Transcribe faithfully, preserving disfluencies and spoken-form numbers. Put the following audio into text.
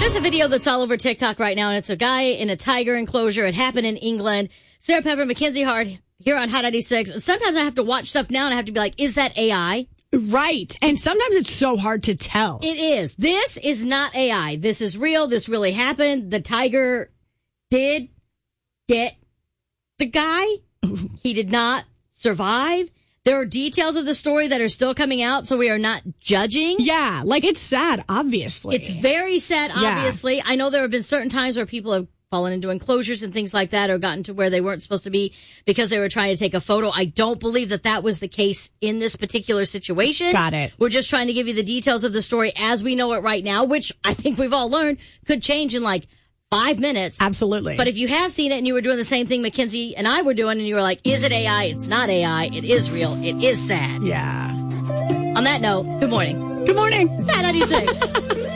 There's a video that's all over TikTok right now, and it's a guy in a tiger enclosure. It happened in England. Sarah Pepper, Mackenzie Hart here on Hot ninety-six. And sometimes I have to watch stuff now, and I have to be like, is that A I? Right. And sometimes it's so hard to tell. It is. This is not A I. This is real. This really happened. The tiger did get the guy. He did not survive. There are details of the story that are still coming out, so we are not judging. Yeah, like it's sad, obviously. It's very sad, obviously. Yeah. I know there have been certain times where people have fallen into enclosures and things like that, or gotten to where they weren't supposed to be because they were trying to take a photo. I don't believe that that was the case in this particular situation. Got it. We're just trying to give you the details of the story as we know it right now, which I think we've all learned could change in like five minutes. Absolutely. But if you have seen it and you were doing the same thing Mackenzie and I were doing, and you were like, is it A I? It's not A I. It is real. It is sad. Yeah. On that note, good morning. Good morning. It's Hot ninety-six.